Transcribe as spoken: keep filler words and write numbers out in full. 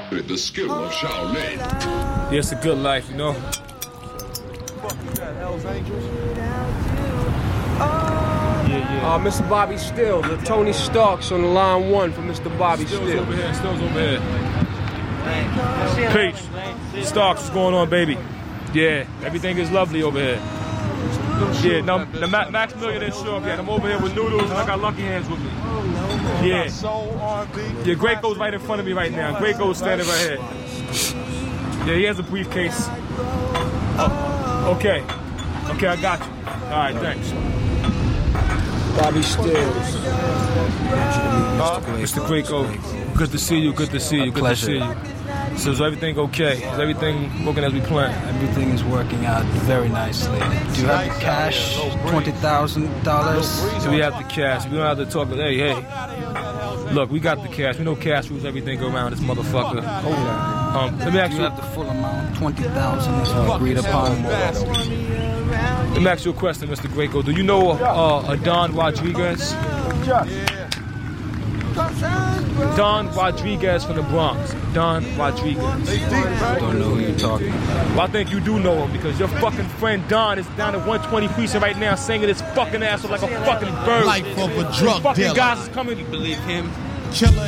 With the skill of Shaolin. Yeah, it's a good life, you know? Yeah, yeah. Uh, Mister Bobby Still, the Tony Starks on the line one for Mister Bobby Stills Still. over here, Stills over here. Peace. Starks, what's going on, baby? Yeah, everything is lovely over here. Yeah, no, the Ma Max Million didn't show up yet. I'm over here with Noodles and I got Lucky Hands with me. Yeah. Yeah, Great Go's right in front of me right now. Great Go's standing right here. Yeah, he has a briefcase. Oh, okay. Okay, I got you. All right, thanks. Bobby Stills. Mister Great Go, good to see you, good to see you, good pleasure. to see you. So is everything okay? Is everything working as we planned? Everything is working out very nicely. Do you have the cash? Twenty thousand dollars. So we have the cash. We don't have to talk. Hey, hey. Look, we got the cash. We know cash rules everything around this motherfucker. Hold on. Um, let me ask Do you. you have the full amount? Twenty thousand is agreed upon. Let me ask you a question, Mister Great Go. Do you know uh, a Don Rodriguez? Don Rodriguez from the Bronx. Don Rodriguez. I don't know who you're talking about. Well, I think you do know him because your fucking friend Don is down at one twenty Precinct right now singing his fucking ass off like a fucking bird. Life of a drug fucking dealer. guys is coming. You believe him? Killer